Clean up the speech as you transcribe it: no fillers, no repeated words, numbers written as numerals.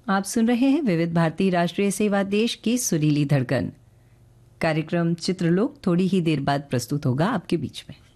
आप सुन रहे हैं विविध भारती राष्ट्रीय सेवा देश की सुरीली धड़कन। कार्यक्रम चित्रलोक थोड़ी ही देर बाद प्रस्तुत होगा आपके बीच में।